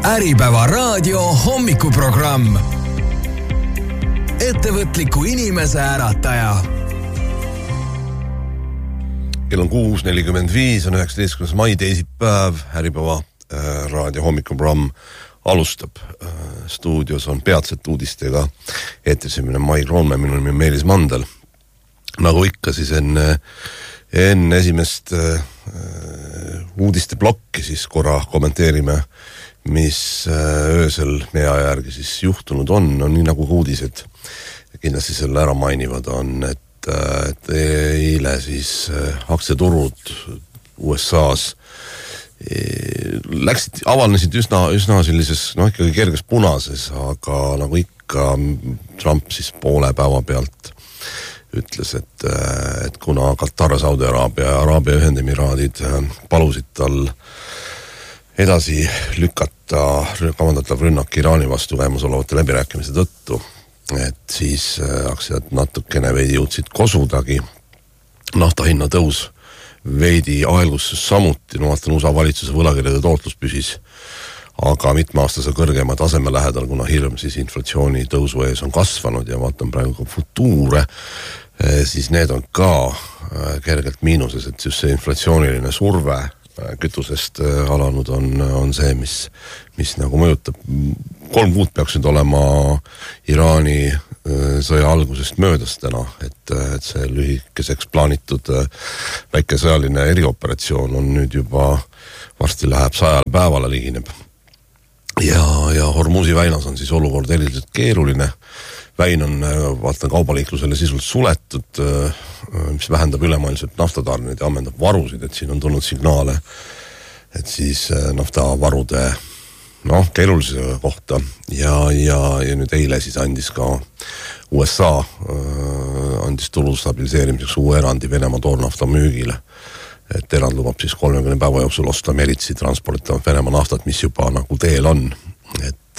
Äripäeva raadio hommikuprogramm. Ettevõtliku inimese ärataja. Kell on 6.45, on 19. mai teisipäev. Äripäeva raadio hommikuprogramm alustab. Stuudios on peatselt uudistega eetrisimine Mai Kroonmäe, minu nimi on Meelis Mandel. Nagu ikka siis enne esimest uudiste blokki siis korra kommenteerime, mis öösel meie aja järgi siis juhtunud on nii nagu uudised kindlasti selle ära mainivad on, et eile siis aktsiaturud USA-s avanesid üsna sellises, ikkagi kerges punases, aga nagu ikka Trump siis poole päeva pealt ütles, et kuna Katar, Saudi Araabia ja Araabia Ühendemiraadid palusid tal edasi lükata kavandatav rünnak Iraani vastu käimasolevate läbirääkimise tõttu, et siis aktsiad natukene veidi jõudsid kosudagi. Nafta hinna tõus veidi aeglusses samuti, vaatan USA valitsuse võlakirjade tootlus püsis, aga mitmeaastase kõrgema taseme lähedal, kuna hirm siis inflatsiooni tõusu ees on kasvanud ja vaatan praegu ka futuure, siis need on ka kergelt miinuses, et just see inflatsiooniline surve kütusest alanud on see, mis nagu mõjutab. 3 kuud peaksid olema Iraani sõja algusest möödas täna, et see lühikeseks plaanitud väike sõjaline erioperatsioon on nüüd juba varsti läheb 100 päevale ligineb. Ja Hormuzi väinas on siis olukord eriliselt keeruline. Väin on, vaatan, kaubaliiklusele sisult suletud, mis vähendab ülemaailmselt naftatarneid ja ammendab varusid, et siin on tulnud signaale, et siis naftavarude keerulisuse kohta ja nüüd eile siis andis ka USA andis tulu stabiliseerimiseks uue erandi Venemaa toornafta müügile, et erand lubab siis 30 päeva jooksul osta Meritsi transportavat Venemaa naftat, mis juba nagu teel on, et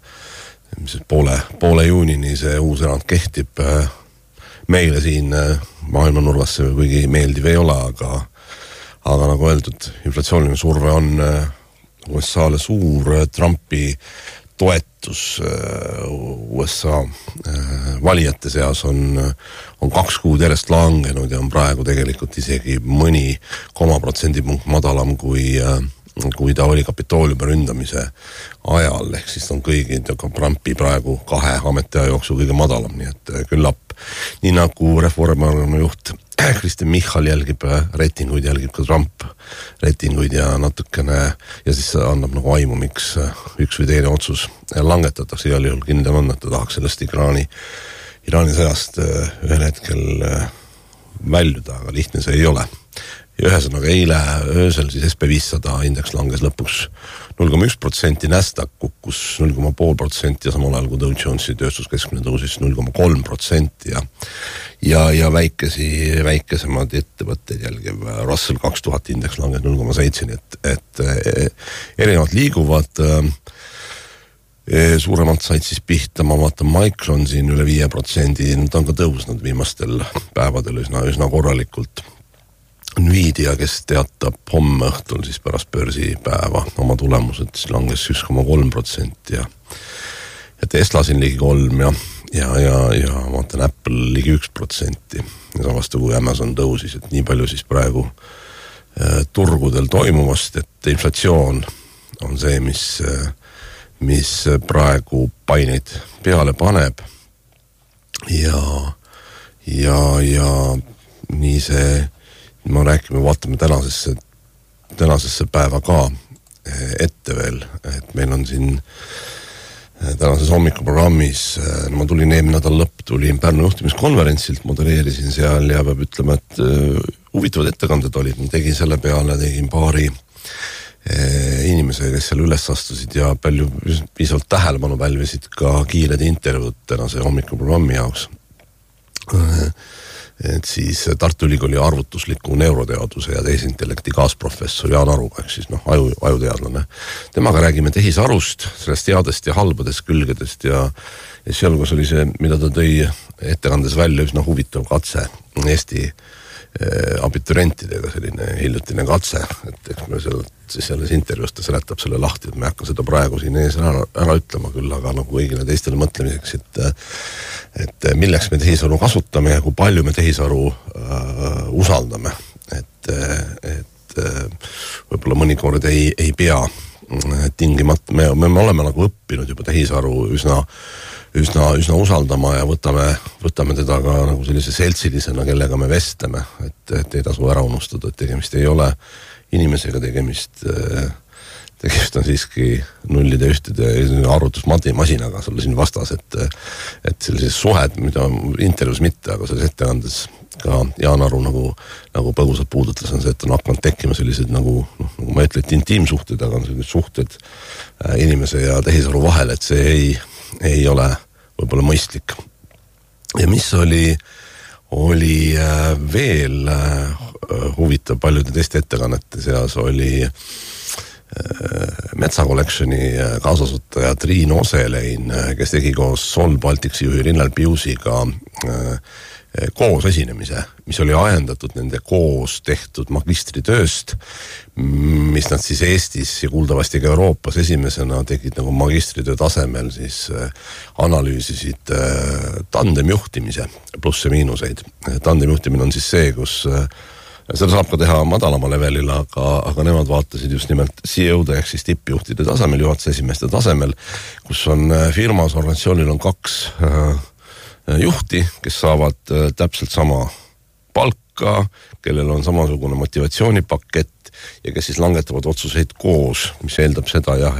poole juunini see uus erand kehtib. Meile siin maailma nurgas see kuigi meeldiv ei ole, aga nagu öeldud, inflatsiooniline surve on USA-le suur. Trumpi toetus USA valijate seas on 2 kuud järjest langenud ja on praegu tegelikult isegi mõni protsendipunkt madalam kui ta oli Kapitooliumi ründamise ajal, ehk siis on kõigi Trumpi praegu 2 ametiaja jooksul kõige madalam, nii et küllap. Nii nagu Reformierakonna juht Kristen Michal jälgib reitinguid, jälgib ka Trump reitinguid ja natukene ja siis annab nagu aimu, miks üks või teine otsus langetatakse. Igal juhul kindel on, et ta tahaks sellest Iraani sõjast ühel hetkel väljuda, aga lihtne see ei ole. Ja ühesõnaga eile öösel siis SP500 indeks langes lõpuks 0,1%, Nasdaq kukkus 0,5% ja samal ajal kui Dow Jonesi tööstuskeskmine tõusis 0,3% ja väikesemad ettevõtteid jälgiv Russell 2000 indeks langes 0,7%, et erinevad liiguvad. Suuremalt said siis pihta, ma vaatan Micron siin üle 5%, ta on ka tõusnud viimastel päevadel üsna korralikult. Nvidia, kes teatab homme õhtul siis pärast börsipäeva oma tulemused, siis langes 1,3% ja Tesla siin ligi 3% ja vaatan Apple ligi 1% ja samastu kui Amazon tõusis, et nii palju siis praegu turgudel toimuvast, et inflatsioon on see, mis praegu paineid peale paneb ja nii see ma vaatame tänasesse päeva ka ette veel, et meil on siin tänases hommikuprogrammis, ma tulin eelmine nädal lõpp, tulin Pärnu juhtimiskonverentsilt, modereerisin seal ja peab ütlema, et huvitavad ettekanded olid, ma tegin paari inimesega, kes seal üles astusid ja palju piisavalt tähelepanu pälvisid ka kiired intervjuud tänase hommikuprogrammi jaoks. Et siis Tartu Ülikooli arvutusliku neuroteaduse ja tehisintellekti kaasprofessor Jaan Aruga, ehk siis ajuteadlane. Temaga räägime tehisarust, sellest headest ja halbadest külgedest ja sealgus oli see, mida ta tõi ettekandes välja, üsna huvitav katse Eesti abiturientidega selline hiljutine katse, et eks me siis selles intervjuus ta seletab selle lahti, et me hakka seda praegu siin ees ära ütlema küll, aga nagu kõigile teistele mõtlemiseks, et milleks me tehisaru kasutame ja kui palju me tehisaru usaldame, et võib-olla mõnikord ei pea tingimata, me oleme nagu õppinud juba tehisaru üsna usaldama ja võtame teda ka nagu sellise seltsilisena, kellega me vestleme, et ei tasu ära unustada, et tegemist ei ole inimesega, tegemist on siiski nullide ühtede arvutusmasinaga sulle siin vastas, et sellised suhed, mida intervjuus mitte, aga selles ettekandes ka Jaan Aru nagu põgusalt puudutles, on see, et on hakanud tekkima sellised nagu ma ütlen, et intiimsuhted, aga on sellised suhted inimese ja tehisaru vahel, et see ei ole võib-olla mõistlik. Ja mis oli veel huvitav paljude teiste ettekannete seas oli Metsa Collectioni kaasasutaja Triin Oselein, kes tegi koos Sol Balticsi juhi Rinnal Piusiga koos esinemise, mis oli ajendatud nende koos tehtud magistritööst, mis nad siis Eestis ja kuuldavasti ka Euroopas esimesena tegid nagu magistritöö tasemel, siis analüüsisid tandemjuhtimise plusse miinuseid. Tandemjuhtimine on siis see, kus seda saab ka teha madalama levelil, aga nemad vaatasid just nimelt CEO-de ehk siis tippjuhtide tasemel, juhatuse esimeeste tasemel, kus on firmas, organisatsioonil on 2 juhti, kes saavad täpselt sama palka, kellel on samasugune motivatsioonipakett ja kes siis langetavad otsuseid koos, mis eeldab seda jah,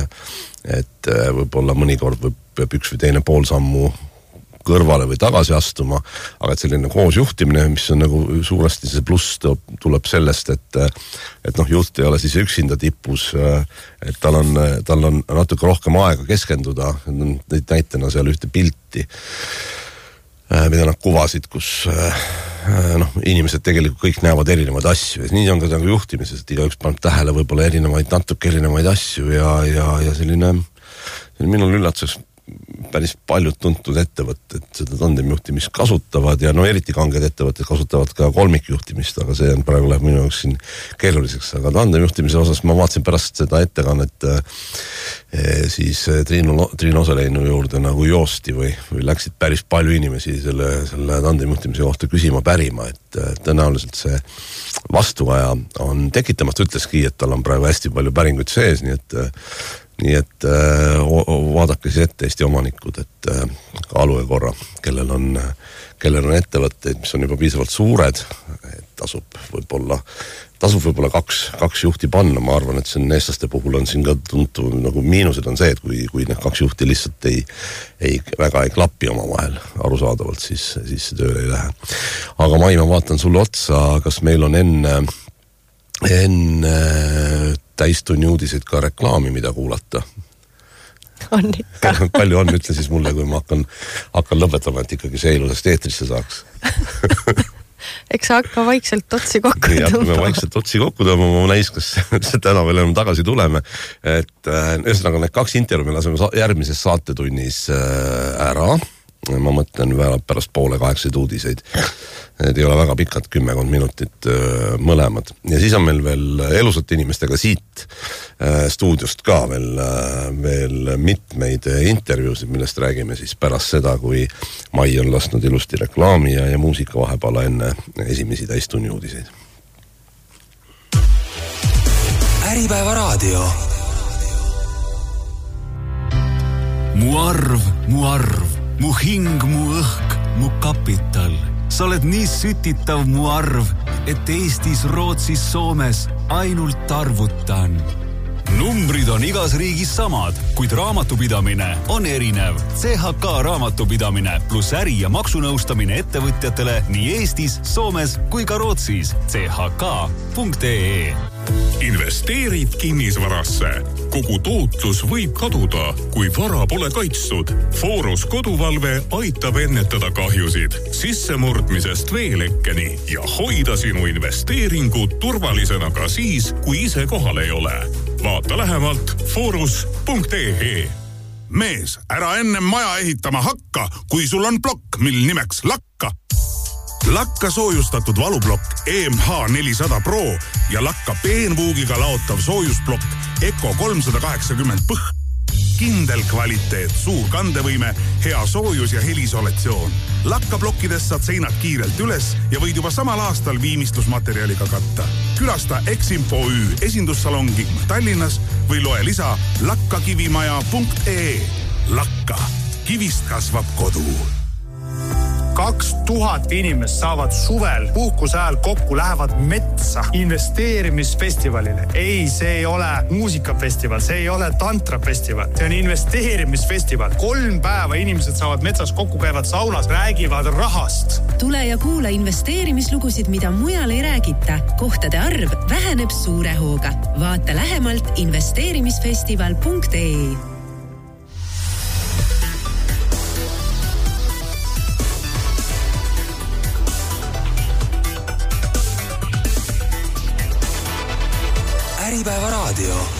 et võib-olla mõnikord peab üks või teine pool sammu kõrvale või tagasi astuma, aga et selline koos juhtimine, mis on nagu suuresti see pluss tuleb sellest, et juht ei ole siis üksinda tipus, et tal on natuke rohkem aega keskenduda, näitena seal ühte pilti, mida nad kuvasid, kus inimesed tegelikult kõik näevad erinevaid asju ja nii on ka nagu juhtimises, et igaüks paneb tähele võib-olla natuke erinevaid asju ja selline minul üllatuseks päris paljud tuntud ettevõtted seda tandemjuhtimist kasutavad ja eriti kanged ettevõtted kasutavad ka kolmikjuhtimist, aga see on praegu läheb minu jaoks siin keeruliseks, aga tandemjuhtimise osas ma vaatasin pärast seda ettekannet siis Triin Oseleinu juurde nagu joosti või läksid päris palju inimesi selle tandemjuhtimise kohta küsima pärima, et tõenäoliselt see vastuaja on tekitamast, ütleski, et tal on praegu hästi palju päringuid sees, nii et vaadake siis ette Eesti omanikud, et ka Alu ja Korra, kellel on ettevõtteid, mis on juba piisavalt suured, et tasub võib-olla kaks juhti panna, ma arvan, et see on eestlaste puhul on siin ka tuntu, nagu miinused on see, et kui need 2 juhti lihtsalt väga ei klapi oma vahel arusaadavalt, siis see tööle ei lähe. Aga Mai, ma vaatan sulle otsa, kas meil on enne täistunni uudiseid ka reklaami, mida kuulata? On ikka. Palju on, ütle siis mulle, kui ma hakkan lõpetama, et ikkagi see ilusasti eetrisse saaks. Eks hakka vaikselt otsi kokku tõmbama. Hakkame vaikselt otsi kokku tõmbama, ma näis, kas täna veel enam tagasi tuleme. Et ühesõnaga need 2 intervjuu me laseme järgmises saatetunnis ära. Ma mõtlen pärast 7:30 uudiseid. Need ei ole väga pikad, 10 minutit mõlemad. Ja siis on meil veel elusate inimestega siit stuudiost ka veel mitmeid intervjuusid, millest räägime siis pärast seda, kui Mai on lasknud ilusti reklaami ja muusika vahepala enne esimesi täistunni uudiseid. Äripäeva raadio. Mu arv. Mu hing, mu õhk, mu kapital. Sa oled nii sütitav mu arv, et Eestis, Rootsis, Soomes ainult arvutan. Numbrid on igas riigis samad, kuid raamatupidamine on erinev. CHK raamatupidamine plus äri- ja maksunõustamine ettevõtjatele nii Eestis, Soomes kui ka Rootsis. chk.ee Investeerid kinnisvarasse. Kogu tootlus võib kaduda, kui vara pole kaitstud. Forus koduvalve aitab ennetada kahjusid sissemurdmisest veelekkeni ja hoida sinu investeeringud turvalisena ka siis, kui ise kohal ei ole. Vaata lähemalt forus.ee. Mees, ära ennem maja ehitama hakka, kui sul on plokk, mil nimeks lakka. Lakka soojustatud valuplokk EMH400 Pro ja lakka peenvuugiga laotav soojusplokk Eco 380 põh. Kindel kvaliteet, suur kandevõime, hea soojus ja helisolatsioon. Lakka plokkidest saad seinad kiirelt üles ja võid juba samal aastal viimistlusmaterjaliga katta. Külasta Eximpo Ü esindussalongi Tallinnas või loe lisa lakkakivimaja.ee. Lakka. Kivist kasvab kodu. 2000 inimest saavad suvel puhkuse ajal kokku, lähevad metsa investeerimisfestivalile. Ei, see ei ole muusikafestival, see ei ole tantrafestival, see on investeerimisfestival. 3 päeva inimesed saavad metsas kokku, käivad saunas, räägivad rahast. Tule ja kuula investeerimislugusid, mida mujal ei räägita. Kohtade arv väheneb suure hooga. Vaata lähemalt investeerimisfestival.ee. Äripäeva raadio.